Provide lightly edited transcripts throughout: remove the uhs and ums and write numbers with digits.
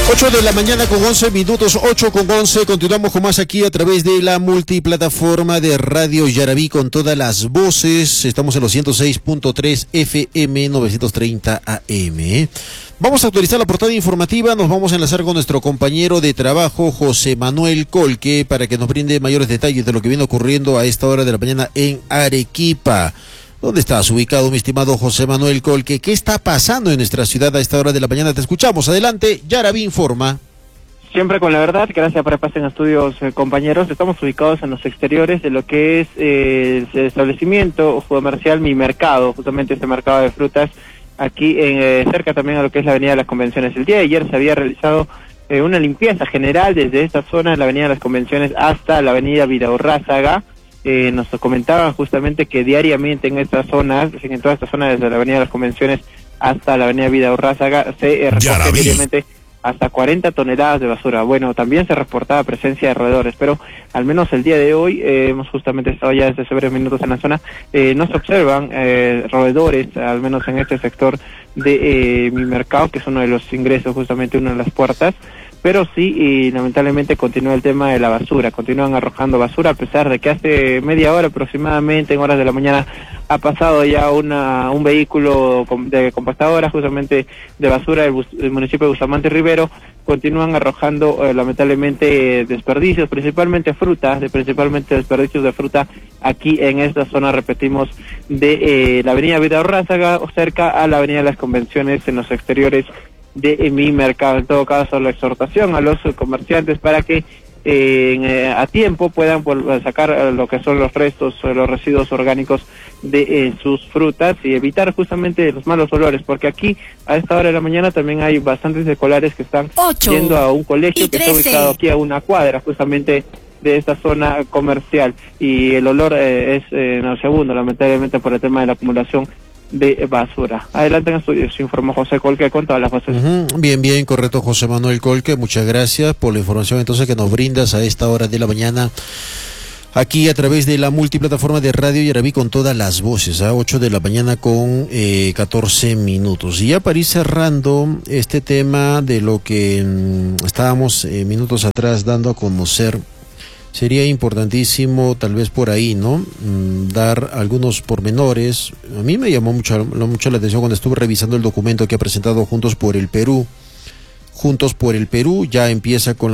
8 de la mañana con 11 minutos, 8 con 11, continuamos con más aquí a través de la multiplataforma de Radio Yarabí con todas las voces. Estamos en los 106.3 FM, 930 AM. Vamos a actualizar la portada informativa, nos vamos a enlazar con nuestro compañero de trabajo, José Manuel Colque, para que nos brinde mayores detalles de lo que viene ocurriendo a esta hora de la mañana en Arequipa. ¿Dónde estás ubicado, mi estimado José Manuel Colque? ¿Qué está pasando en nuestra ciudad a esta hora de la mañana? Te escuchamos. Adelante, Yarabí informa. Siempre con la verdad, gracias por el pase en estudios, compañeros. Estamos ubicados en los exteriores de lo que es el establecimiento comercial Mi Mercado, justamente este mercado de frutas, aquí cerca también a lo que es la Avenida de las Convenciones. El día de ayer se había realizado una limpieza general desde esta zona de la Avenida de las Convenciones hasta la Avenida Vidaurrázaga. Nos comentaban justamente que diariamente en estas zonas, en toda esta zona desde la Avenida de las Convenciones hasta la Avenida Vidaurrázaga, se recoge diariamente hasta 40 toneladas de basura. Bueno, también se reportaba presencia de roedores, pero al menos el día de hoy, hemos justamente estado ya desde hace varios minutos en la zona, no se observan roedores, al menos en este sector de Mi Mercado, que es uno de los ingresos, justamente una de las puertas. Pero sí, y lamentablemente continúa el tema de la basura, continúan arrojando basura, a pesar de que hace media hora aproximadamente, en horas de la mañana, ha pasado ya un vehículo de compostadora, justamente de basura del municipio de Bustamante Rivero. Continúan arrojando lamentablemente desperdicios, principalmente desperdicios de fruta aquí en esta zona, repetimos, de la avenida Vidaurrázaga, cerca a la avenida de las Convenciones, en los exteriores de Mi Mercado. En todo caso, la exhortación a los comerciantes para que a tiempo puedan sacar lo que son los restos, los residuos orgánicos de sus frutas y evitar justamente los malos olores, porque aquí a esta hora de la mañana también hay bastantes escolares que están yendo a un colegio que está ubicado aquí a una cuadra justamente de esta zona comercial, y el olor es nauseabundo, lamentablemente, por el tema de la acumulación de basura. Adelante en estudios, informó José Colque con todas las voces. Bien, correcto, José Manuel Colque, muchas gracias por la información entonces que nos brindas a esta hora de la mañana aquí a través de la multiplataforma de Radio Yarabí con todas las voces, a 8 de la mañana con 14 minutos. Y ya para ir cerrando este tema de lo que estábamos minutos atrás dando a conocer, sería importantísimo tal vez por ahí, ¿no? Dar algunos pormenores. A mí me llamó mucho la atención cuando estuve revisando el documento que ha presentado Juntos por el Perú. Juntos por el Perú ya empieza con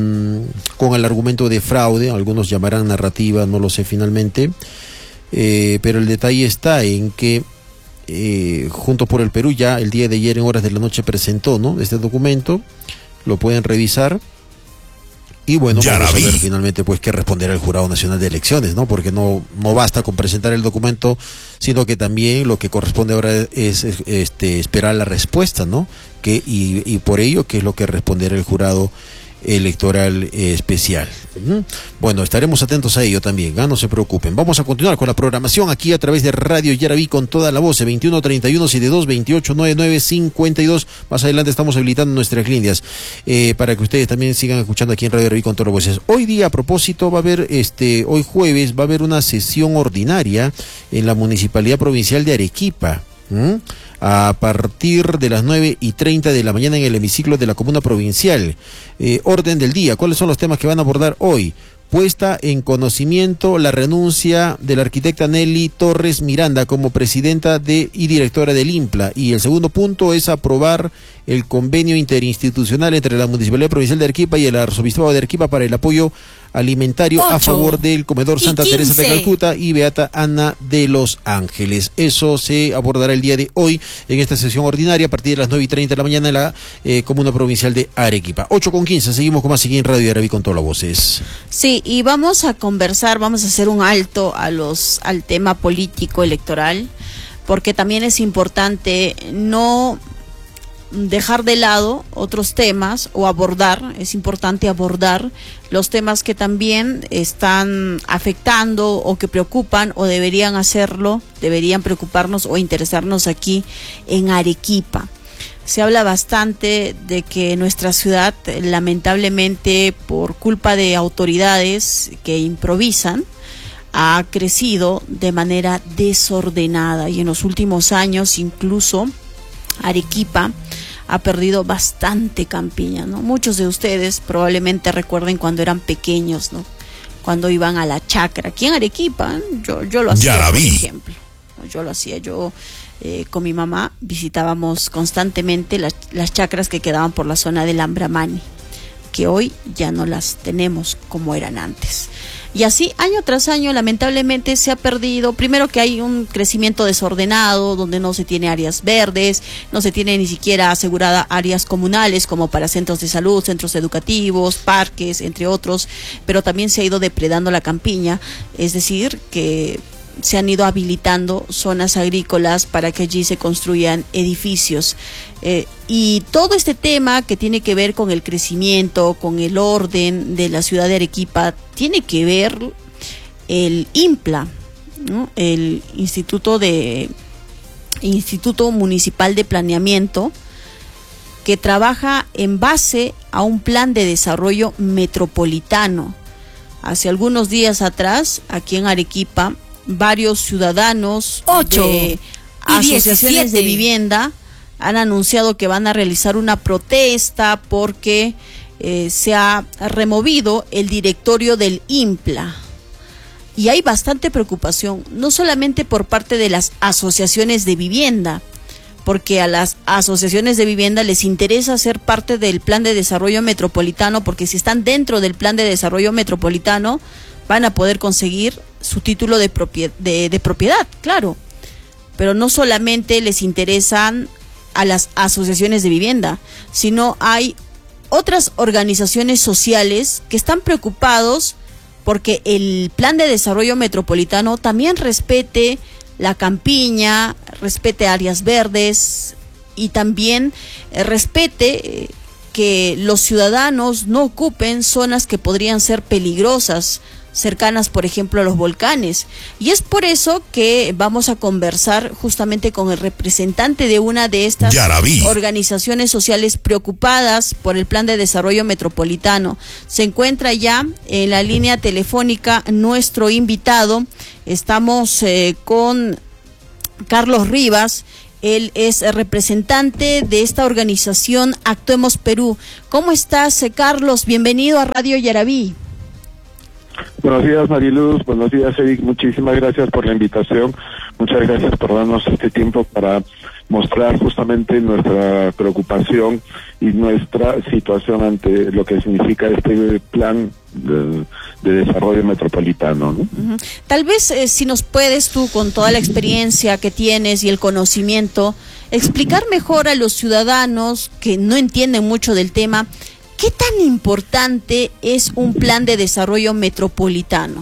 el argumento de fraude, algunos llamarán narrativa, no lo sé finalmente, pero el detalle está en que Juntos por el Perú ya el día de ayer en horas de la noche presentó, ¿no?, este documento, lo pueden revisar. Y bueno, vamos a ver finalmente pues qué responderá el Jurado Nacional de Elecciones, ¿no? Porque no basta con presentar el documento, sino que también lo que corresponde ahora es esperar la respuesta, ¿no? Y por ello, ¿qué es lo que responderá el Jurado Electoral Especial? Bueno, estaremos atentos a ello también, no se preocupen. Vamos a continuar con la programación aquí a través de Radio Yarabí con toda la voz, 2131-72289952. Más adelante estamos habilitando nuestras líneas para que ustedes también sigan escuchando aquí en Radio Yarabí con todas las voces. Hoy día, a propósito, va a haber, hoy jueves, va a haber una sesión ordinaria en la Municipalidad Provincial de Arequipa. A partir de las 9:30 de la mañana en el hemiciclo de la Comuna Provincial. Orden del día, ¿cuáles son los temas que van a abordar hoy? Puesta en conocimiento la renuncia de la arquitecta Nelly Torres Miranda como presidenta y directora del IMPLA. Y el segundo punto es aprobar el convenio interinstitucional entre la Municipalidad Provincial de Arequipa y el Arzobispado de Arequipa para el apoyo alimentario a favor del comedor Santa Teresa de Calcuta y Beata Ana de los Ángeles. Eso se abordará el día de hoy en esta sesión ordinaria a partir de las 9:30 de la mañana en la Comuna Provincial de Arequipa. 8:15, seguimos con más aquí en Radio Yarabí con todas las voces. Sí, y vamos a conversar, vamos a hacer un alto al tema político electoral, porque también es importante no dejar de lado otros temas es importante abordar los temas que también están afectando o que preocupan o deberían preocuparnos o interesarnos aquí en Arequipa. Se habla bastante de que nuestra ciudad, lamentablemente por culpa de autoridades que improvisan, ha crecido de manera desordenada y en los últimos años incluso Arequipa ha perdido bastante campiña, ¿no? Muchos de ustedes probablemente recuerden cuando eran pequeños, ¿no? Cuando iban a la chacra, aquí en Arequipa, yo lo hacía, por ejemplo. Yo lo hacía, con mi mamá visitábamos constantemente las chacras que quedaban por la zona del Ambramani, que hoy ya no las tenemos como eran antes. Y así, año tras año, lamentablemente se ha perdido. Primero, que hay un crecimiento desordenado, donde no se tiene áreas verdes, no se tiene ni siquiera asegurada áreas comunales, como para centros de salud, centros educativos, parques, entre otros, pero también se ha ido depredando la campiña, es decir, que se han ido habilitando zonas agrícolas para que allí se construyan edificios. Y todo este tema que tiene que ver con el crecimiento, con el orden de la ciudad de Arequipa, tiene que ver el IMPLA, ¿no? El Instituto Municipal de Planeamiento, que trabaja en base a un plan de desarrollo metropolitano. Hace algunos días atrás, aquí en Arequipa, varios ciudadanos de asociaciones de vivienda han anunciado que van a realizar una protesta porque se ha removido el directorio del IMPLA. Y hay bastante preocupación, no solamente por parte de las asociaciones de vivienda, porque a las asociaciones de vivienda les interesa ser parte del plan de desarrollo metropolitano, porque si están dentro del plan de desarrollo metropolitano van a poder conseguir su título de propiedad, claro. Pero no solamente les interesan a las asociaciones de vivienda, sino hay otras organizaciones sociales que están preocupados porque el plan de desarrollo metropolitano también respete la campiña, respete áreas verdes y también respete que los ciudadanos no ocupen zonas que podrían ser peligrosas, cercanas, por ejemplo, a los volcanes. Y es por eso que vamos a conversar justamente con el representante de una de estas organizaciones sociales preocupadas por el plan de desarrollo metropolitano. Se encuentra ya en la línea telefónica nuestro invitado. Estamos con Carlos Rivas. Él es representante de esta organización Actuemos Perú. ¿Cómo estás, Carlos? Bienvenido a Radio Yarabí. Buenos días, Mariluz. Buenos días, Eric. Muchísimas gracias por la invitación. Muchas gracias por darnos este tiempo para mostrar justamente nuestra preocupación y nuestra situación ante lo que significa este plan de desarrollo metropolitano, ¿no? Tal vez si nos puedes tú, con toda la experiencia que tienes y el conocimiento, explicar mejor a los ciudadanos que no entienden mucho del tema, ¿qué tan importante es un plan de desarrollo metropolitano?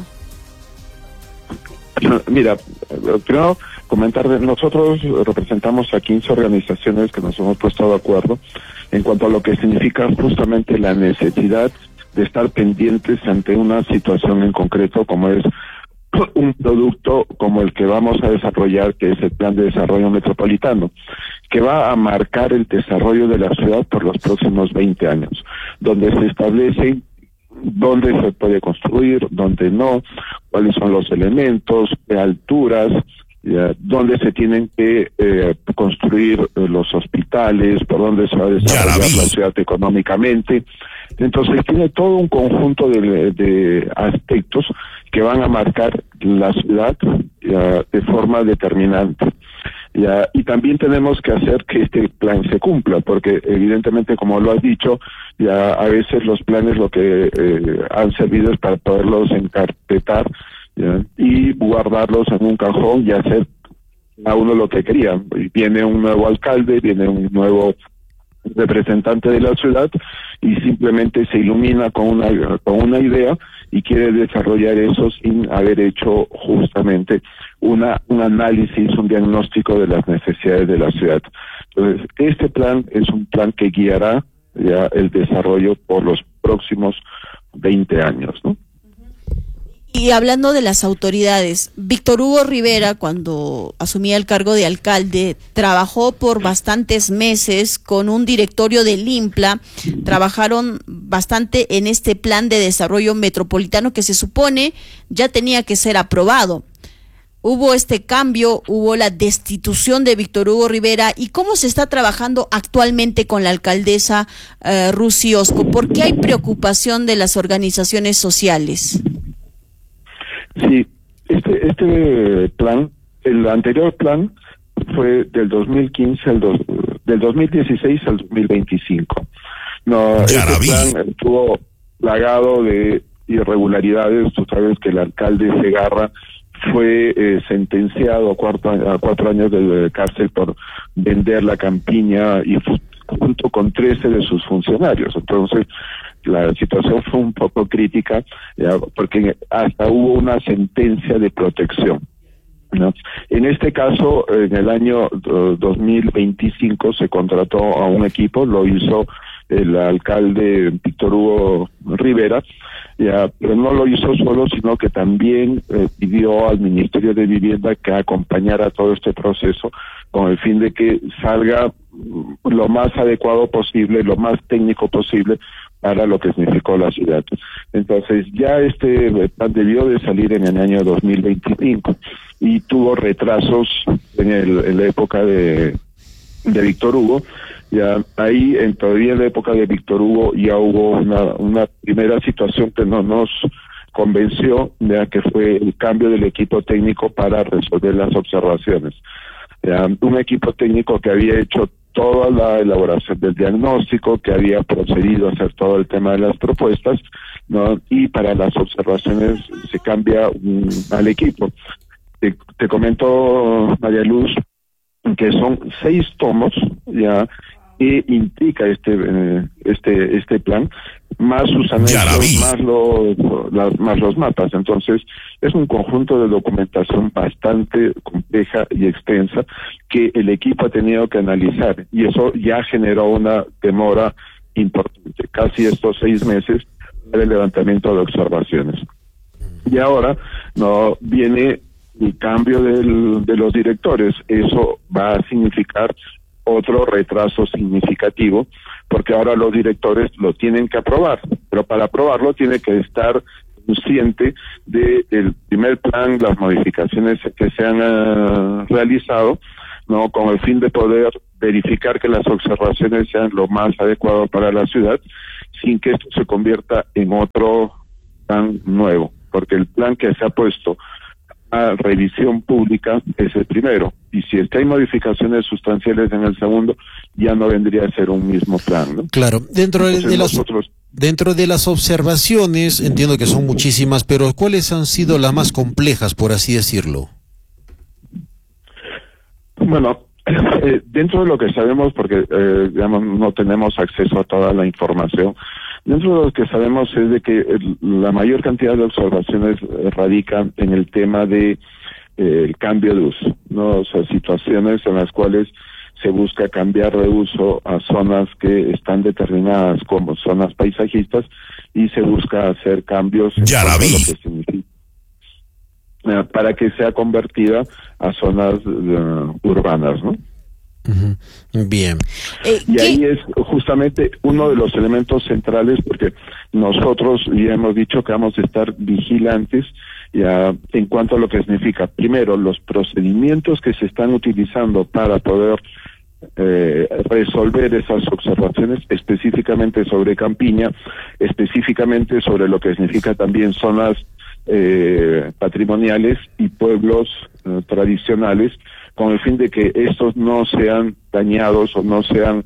Mira, primero comentar, nosotros representamos a 15 organizaciones que nos hemos puesto de acuerdo en cuanto a lo que significa justamente la necesidad de estar pendientes ante una situación en concreto, como es un producto como el que vamos a desarrollar, que es el Plan de Desarrollo Metropolitano, que va a marcar el desarrollo de la ciudad por los próximos 20 años, donde se establece dónde se puede construir, dónde no, cuáles son los elementos, qué alturas, dónde se tienen que construir los hospitales, por dónde se va a desarrollar la ciudad económicamente. Entonces tiene todo un conjunto de aspectos que van a marcar la ciudad de forma determinante. Y también tenemos que hacer que este plan se cumpla, porque evidentemente, como lo has dicho, ya a veces los planes lo que han servido es para poderlos encarpetar y guardarlos en un cajón y hacer a uno lo que quería. Viene un nuevo alcalde, viene un nuevo representante de la ciudad y simplemente se ilumina con una idea y quiere desarrollar eso sin haber hecho justamente un análisis, un diagnóstico de las necesidades de la ciudad. Entonces, este plan es un plan que guiará ya el desarrollo por los próximos 20 años, ¿no? Y hablando de las autoridades, Víctor Hugo Rivera, cuando asumía el cargo de alcalde, trabajó por bastantes meses con un directorio del IMPLA, trabajaron bastante en este plan de desarrollo metropolitano que se supone ya tenía que ser aprobado. hubo este cambio, hubo la destitución de Víctor Hugo Rivera, y cómo se está trabajando actualmente con la alcaldesa Rusy Osco. ¿Por qué hay preocupación de las organizaciones sociales? Sí, este plan, el anterior plan fue del 2015 del 2016 al 2025. No, este plan estuvo plagado de irregularidades. Tú sabes que el alcalde Segarra fue sentenciado a 4 años de cárcel por vender la campiña, y junto con 13 de sus funcionarios. Entonces, la situación fue un poco crítica, porque hasta hubo una sentencia de protección, ¿no? En este caso, en el año 2025 se contrató a un equipo, lo hizo el alcalde Víctor Hugo Rivera, pero no lo hizo solo, sino que también pidió al Ministerio de Vivienda que acompañara todo este proceso con el fin de que salga lo más adecuado posible, lo más técnico posible para lo que significó la ciudad. Entonces, ya este plan debió de salir en el año 2025 y tuvo retrasos en la época de Víctor Hugo. Ya ahí, todavía en la época de Víctor Hugo, ya hubo una primera situación que no nos convenció, ya que fue el cambio del equipo técnico para resolver las observaciones. Un equipo técnico que había hecho toda la elaboración del diagnóstico, que había procedido a hacer todo el tema de las propuestas, ¿no? Y para las observaciones se cambia al equipo. Te comento, María Luz, que son 6 tomos ya que implica este plan, más sus anexos, más los mapas. Entonces, es un conjunto de documentación bastante compleja y extensa que el equipo ha tenido que analizar, y eso ya generó una demora importante, casi estos 6 meses para el levantamiento de observaciones. Y ahora no viene el cambio de los directores. Eso va a significar otro retraso significativo, porque ahora los directores lo tienen que aprobar, pero para aprobarlo tiene que estar consciente del primer plan, las modificaciones que se han realizado, no, con el fin de poder verificar que las observaciones sean lo más adecuado para la ciudad, sin que esto se convierta en otro plan nuevo, porque el plan que se ha puesto a revisión pública es el primero, y si es que hay modificaciones sustanciales en el segundo, ya no vendría a ser un mismo plan, ¿no? Claro, dentro de las observaciones, entiendo que son muchísimas, pero ¿cuáles han sido las más complejas, por así decirlo? Bueno, dentro de lo que sabemos, porque digamos, no tenemos acceso a toda la información, dentro de lo que sabemos es de que la mayor cantidad de observaciones radican en el tema de el cambio de uso, ¿no? O sea, situaciones en las cuales se busca cambiar de uso a zonas que están determinadas como zonas paisajistas, y se busca hacer cambios en lo que significa para que sea convertida a zonas urbanas, ¿no? Bien. Y ahí es justamente uno de los elementos centrales, porque nosotros ya hemos dicho que vamos a estar vigilantes ya en cuanto a lo que significa, primero, los procedimientos que se están utilizando para poder resolver esas observaciones, específicamente sobre campiña, específicamente sobre lo que significa también zonas patrimoniales y pueblos tradicionales, con el fin de que estos no sean dañados o no sean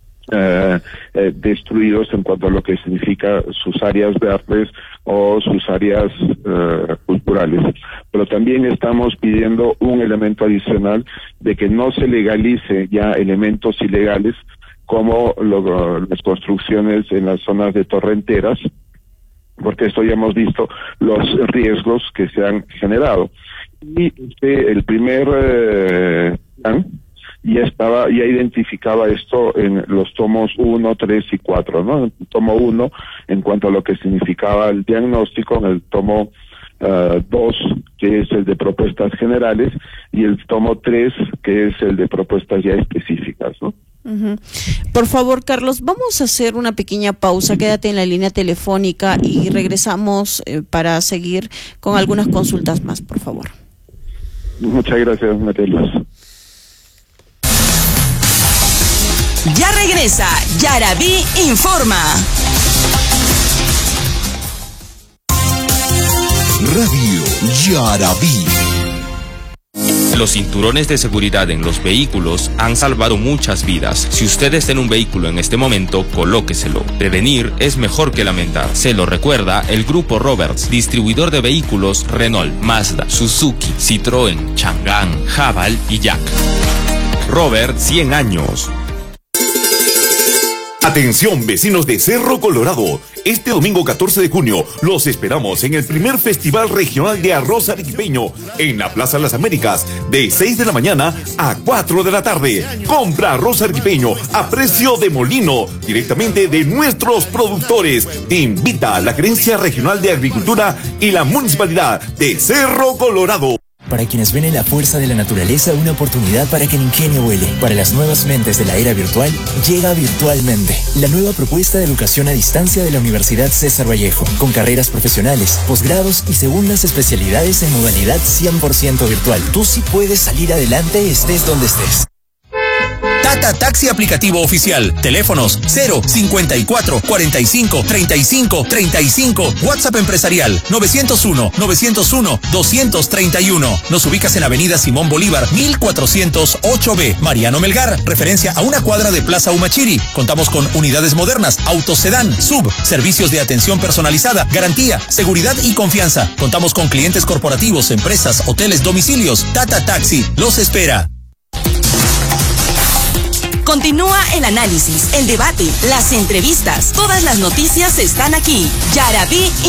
destruidos en cuanto a lo que significa sus áreas verdes o sus áreas culturales. Pero también estamos pidiendo un elemento adicional de que no se legalice ya elementos ilegales como las construcciones en las zonas de torrenteras, porque esto ya hemos visto los riesgos que se han generado. Y el primer plan ya identificaba esto en los tomos 1, 3 y 4, ¿no? En el tomo 1, en cuanto a lo que significaba el diagnóstico, en el tomo 2, que es el de propuestas generales, y el tomo 3, que es el de propuestas ya específicas, ¿no? Por favor, Carlos, vamos a hacer una pequeña pausa. Quédate en la línea telefónica y regresamos para seguir con algunas consultas más, por favor. Muchas gracias, Matelos. Ya regresa Yarabí Informa. Radio Yarabí. Los cinturones de seguridad en los vehículos han salvado muchas vidas. Si usted está en un vehículo en este momento, colóqueselo. Prevenir es mejor que lamentar. Se lo recuerda el Grupo Roberts, distribuidor de vehículos Renault, Mazda, Suzuki, Citroën, Chang'an, Haval y Jack. Robert, 100 años. Atención, vecinos de Cerro Colorado. Este domingo 14 de junio los esperamos en el primer Festival Regional de Arroz Arequipeño en la Plaza Las Américas de 6 de la mañana a 4 de la tarde. Compra arroz arequipeño a precio de molino directamente de nuestros productores. Te invita a la Gerencia Regional de Agricultura y la Municipalidad de Cerro Colorado. Para quienes ven en la fuerza de la naturaleza una oportunidad para que el ingenio vuele. Para las nuevas mentes de la era virtual, llega Virtualmente, la nueva propuesta de educación a distancia de la Universidad César Vallejo, con carreras profesionales, posgrados y segundas especialidades en modalidad 100% virtual. Tú sí puedes salir adelante estés donde estés. Tata Taxi aplicativo oficial. Teléfonos 054 45 35 35. WhatsApp empresarial 901 231. Nos ubicas en Avenida Simón Bolívar 1408B. Mariano Melgar, referencia a una cuadra de Plaza Humachiri. Contamos con unidades modernas, autos sedán, sub, servicios de atención personalizada, garantía, seguridad y confianza. Contamos con clientes corporativos, empresas, hoteles, domicilios. Tata Taxi los espera. Continúa el análisis, el debate, las entrevistas. Todas las noticias están aquí. Yarabí